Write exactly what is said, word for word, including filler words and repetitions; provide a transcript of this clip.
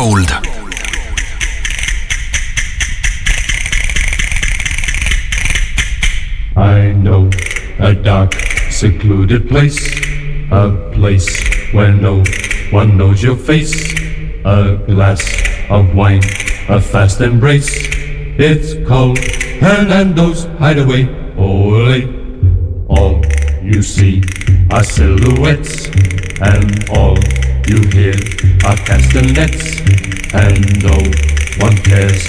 Gold. I know a dark, secluded place, a place where no one knows your face, a glass of wine, a fast embrace. It's called Hernando's Hideaway. Ole, all you see are silhouettes, and all you hear are castanets, and no one cares